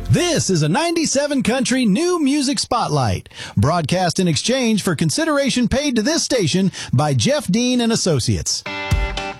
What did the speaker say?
This is a 97 Country New Music Spotlight, broadcast in exchange for consideration paid to this station by Jeff Dean and Associates.